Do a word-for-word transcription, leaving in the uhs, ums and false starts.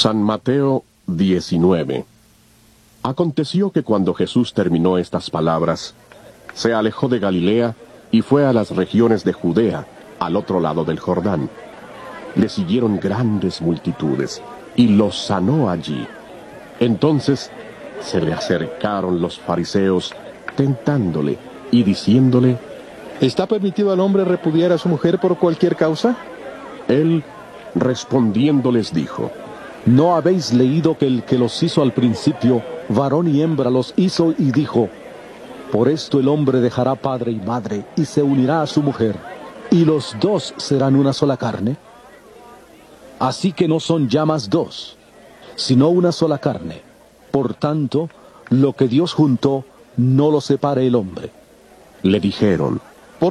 San Mateo diecinueve. Aconteció que cuando Jesús terminó estas palabras, se alejó de Galilea y fue a las regiones de Judea, al otro lado del Jordán. Le siguieron grandes multitudes, y los sanó allí. Entonces se le acercaron los fariseos, tentándole y diciéndole: ¿Está permitido al hombre repudiar a su mujer por cualquier causa? Él, respondiendo, les dijo: ¿No habéis leído que el que los hizo al principio, varón y hembra los hizo y dijo: por esto el hombre dejará padre y madre, y se unirá a su mujer, y los dos serán una sola carne? Así que no son ya más dos, sino una sola carne. Por tanto, lo que Dios juntó, no lo separe el hombre. Le dijeron: